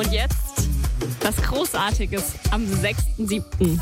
Und jetzt was Großartiges am 6.7.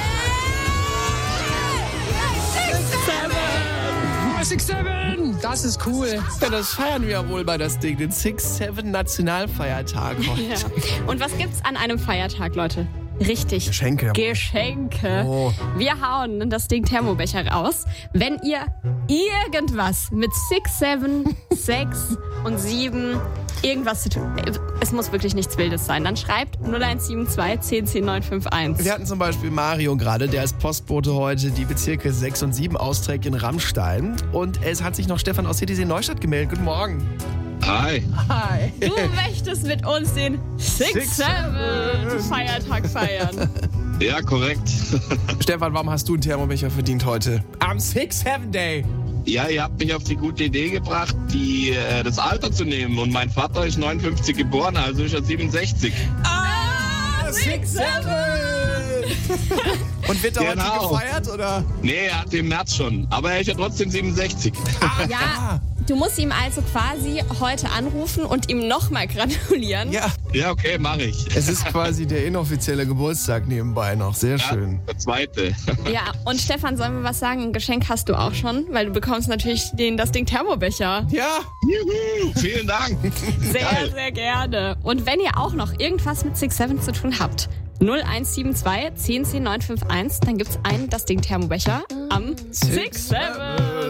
6-7, das ist cool. Ja, das feiern wir ja wohl bei das Ding, den 6-7 Nationalfeiertag heute. Ja. Und was gibt's an einem Feiertag, Leute? Richtig. Geschenke. Geschenke. Oh. Wir hauen das Ding Thermobecher raus. Wenn ihr irgendwas mit 6, 7, 6 und 7 irgendwas zu tun, es muss wirklich nichts Wildes sein, dann schreibt 0172 10 10 951. Wir hatten zum Beispiel Mario gerade, der als Postbote heute die Bezirke 6 und 7 austrägt in Rammstein. Und es hat sich noch Stefan aus CTC Neustadt gemeldet. Guten Morgen. Hi. Hi. Du möchtest mit uns den 6-7 Feiertag feiern. Ja, korrekt. Stefan, warum hast du einen Thermobecher verdient heute? Am 6-7 Day. Ja, ihr habt mich auf die gute Idee gebracht, das Alter zu nehmen. Und mein Vater ist 59 geboren, also ist er 67. Ah, 6-7. Und wird er Genau. heute gefeiert, oder? Nee, er hat im März schon. Aber er ist ja trotzdem 67. Ja, du musst ihm also quasi heute anrufen und ihm nochmal gratulieren. Ja. Ja, okay, mache ich. Es ist quasi der inoffizielle Geburtstag nebenbei noch. Sehr schön. Der zweite. Ja, und Stefan, sollen wir was sagen? Ein Geschenk hast du auch schon, weil du bekommst natürlich das Ding Thermobecher. Ja. Juhu, vielen Dank. Sehr, Geil. sehr gerne. Und wenn ihr auch noch irgendwas mit 6-7 zu tun habt, 0172 10 10 951, dann gibt's das Ding Thermobecher am 6-7.